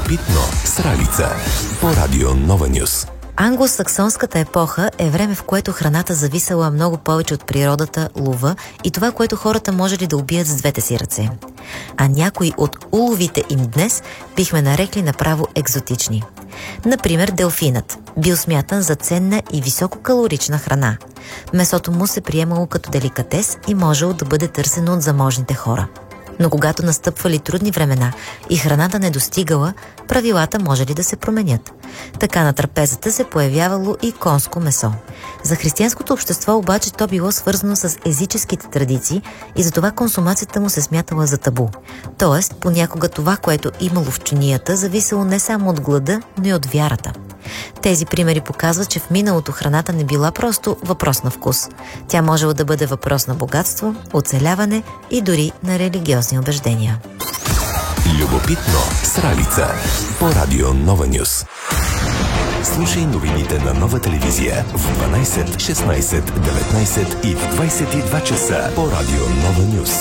Любопитно с Ралица по Радио Нова Нюс. Англосаксонската епоха е време, в което храната зависела много повече от природата, лова и това, което хората можели да убият с двете си ръце. А някои от уловите им днес бихме нарекли направо екзотични. Например, делфинът бил смятан за ценна и висококалорична храна. Месото му се приемало като деликатес и можело да бъде търсено от заможните хора. Но когато настъпвали трудни времена и храната не достигала, правилата може ли да се променят. Така на трапезата се появявало и конско месо. За християнското общество обаче то било свързано с езическите традиции и затова консумацията му се смятала за табу. Тоест, понякога това, което имало в чунията, зависело не само от глада, но и от вярата. Тези примери показват, че в миналото храната не била просто въпрос на вкус. Тя можела да бъде въпрос на богатство, оцеляване и дори на религиозни убеждения. Любопитно с Ралица по Радио Нова Нюс. Слушай новините на Нова телевизия в 12, 16, 19 и в 22 часа по Радио Нова Нюс.